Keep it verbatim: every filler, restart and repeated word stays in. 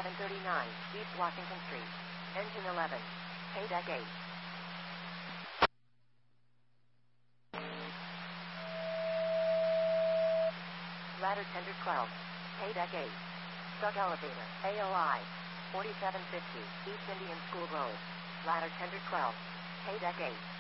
seven thirty-nine, East Washington Street. Engine eleven. Pay deck eight. Ladder tender twelve. Pay deck eight. Truck elevator, A O I. forty-seven fifty, East Indian School Road. Ladder tender twelve. Pay deck eight.